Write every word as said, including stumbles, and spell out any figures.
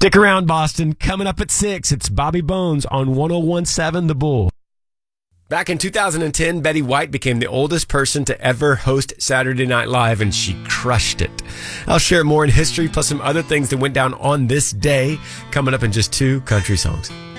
Stick around, Boston. Coming up at six, it's Bobby Bones on one oh one point seven The Bull. Back in two thousand ten, Betty White became the oldest person to ever host Saturday Night Live, and she crushed it. I'll share more in history, plus some other things that went down on this day, coming up in just two country songs.